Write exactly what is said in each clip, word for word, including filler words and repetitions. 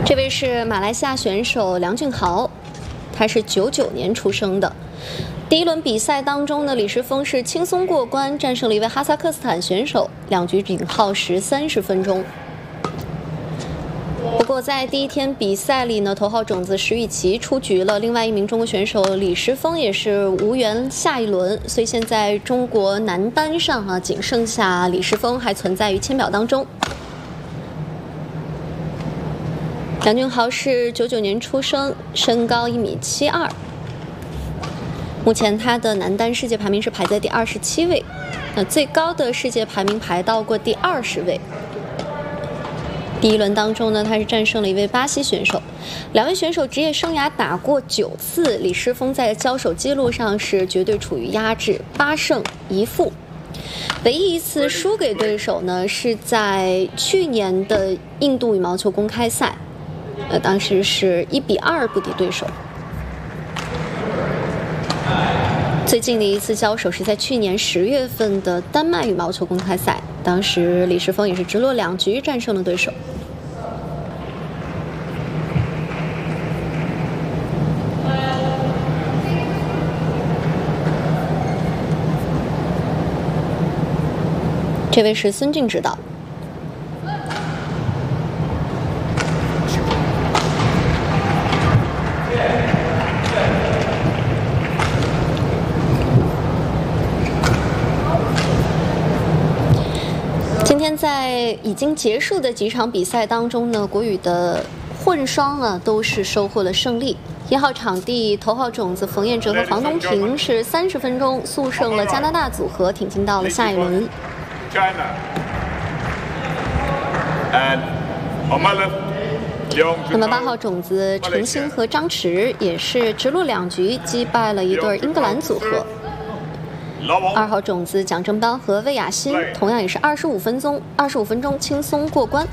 这位是马来西亚选手梁俊豪，他是九九年出生的。第一轮比赛当中呢，李诗峰是轻松过关，战胜了一位哈萨克斯坦选手，两局仅耗时三十分钟。不过在第一天比赛里呢，头号种子石宇奇出局了，另外一名中国选手李诗峰也是无缘下一轮，所以现在中国男单上啊，仅剩下李诗峰还存在于签表当中。梁俊豪是九九年出生，身高一米七二。目前他的男单世界排名是排在第二十七位，那最高的世界排名排到过第二十位。第一轮当中呢，他是战胜了一位巴西选手。两位选手职业生涯打过九次，李诗峰在交手记录上是绝对处于压制，八胜一负。唯一一次输给对手呢，是在去年的印度羽毛球公开赛。呃，当时是一比二不敌对手。最近的一次交手是在去年十月份的丹麦羽毛球公开赛，当时李诗峰也是直落两局战胜了对手。这位是孙俊指导。今天在已经结束的几场比赛当中呢，国羽的混双啊都是收获了胜利。一号场地头号种子冯彦哲和黄东萍是三十分钟速胜了加拿大组合，挺进到了下一轮。那么八号种子陈星和张弛也是直落两局击败了一对英格兰组合。二号种子蒋正邦和魏雅欣同样也是二十五分钟，二十五分钟轻松过关。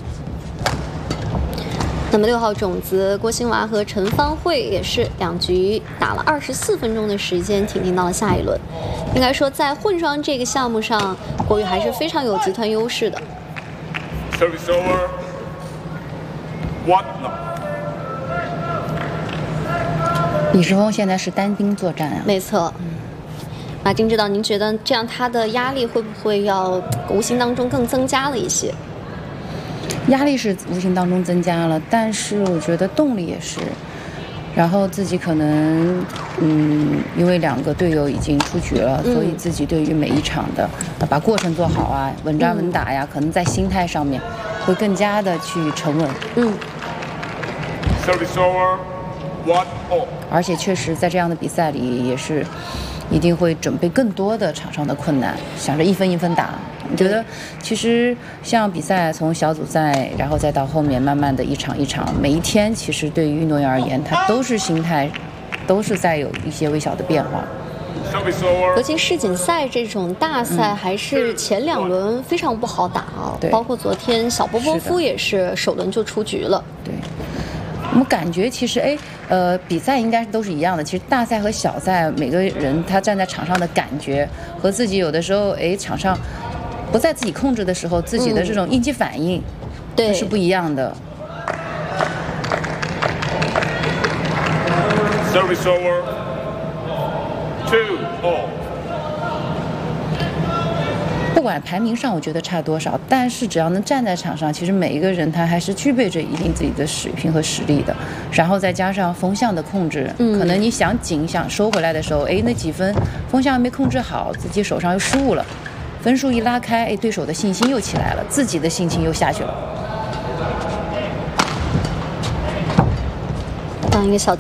那么六号种子郭兴娃和陈芳慧也是两局打了二十四分钟的时间，挺进到了下一轮。应该说，在混双这个项目上，国羽还是非常有集团优势的。 李诗峰现在是单兵作战啊， 没错。嗯马丁指导，您觉得这样他的压力会不会要无形当中更增加了一些？ 压力是无形当中增加了，但是我觉得动力也是。然后自己可能，嗯，因为两个队友已经出局了，嗯、所以自己对于每一场的把过程做好啊，稳扎稳打呀，嗯、可能在心态上面会更加的去沉稳。嗯。而且确实在这样的比赛里也是。一定会准备更多的场上的困难，想着一分一分打。你觉得，其实像比赛从小组赛，然后再到后面慢慢的一场一场，每一天其实对于运动员而言，他都是心态，都是在有一些微小的变化。 尤其世锦赛这种大赛，还是前两轮非常不好打啊。 嗯、 包括昨天小波波夫也是首轮就出局了。 对。我们感觉其实哎，呃，比赛应该都是一样的。其实大赛和小赛，每个人他站在场上的感觉和自己有的时候，哎，场上不在自己控制的时候，自己的这种应激反应，对、嗯，是不一样的。Service over, two all. 不管排名上我觉得差多少，但是只要能站在场上，其实每一个人他还是具备着一定自己的水平和实力的。然后再加上风向的控制，嗯、可能你想紧想收回来的时候，哎，那几分风向没控制好，自己手上又失误了，分数一拉开，哎，对手的信心又起来了，自己的心情又下去了。 当一个小。